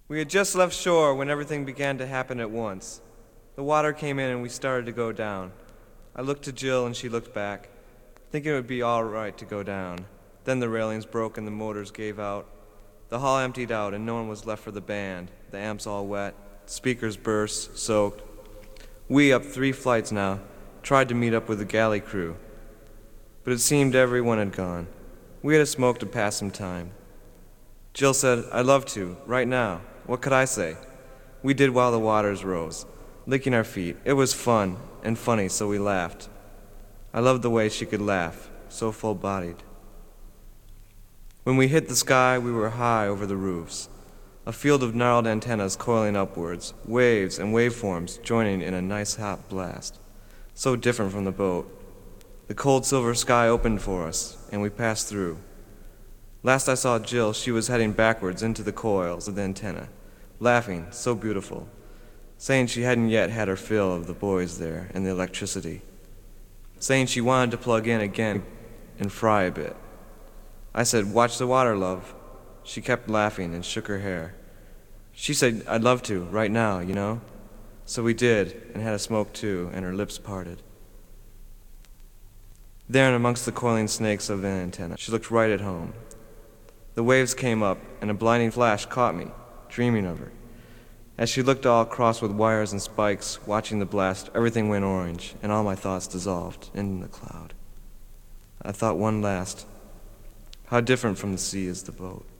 We had just left shore when everything began to happen at once. The water came in and we started to go down. I looked to Jill and she looked back, thinking it would be all right to go down. Then the railings broke and the motors gave out. The hall emptied out and no one was left for the band. The amps all wet, speakers burst, soaked. We, up 3 flights now, tried to meet up with the galley crew. But it seemed everyone had gone. We had a smoke to pass some time. Jill said, "I'd love to, right now." What could I say? We did while the waters rose, licking our feet. It was fun and funny, so we laughed. I loved the way she could laugh, so full-bodied. When we hit the sky, we were high over the roofs, a field of gnarled antennas coiling upwards, waves and waveforms joining in a nice hot blast. So different from the boat. The cold silver sky opened for us, and we passed through. Last I saw Jill, she was heading backwards into the coils of the antenna, laughing, so beautiful, saying she hadn't yet had her fill of the boys there and the electricity, saying she wanted to plug in again and fry a bit. I said, "Watch the water, love." She kept laughing and shook her hair. She said, "I'd love to, right now, you know?" So we did, and had a smoke too, and her lips parted. There, and amongst the coiling snakes of the antenna, she looked right at home. The waves came up, and a blinding flash caught me, dreaming of her. As she looked all crossed with wires and spikes, watching the blast, everything went orange, and all my thoughts dissolved in the cloud. I thought one last, how different from the sea is the boat.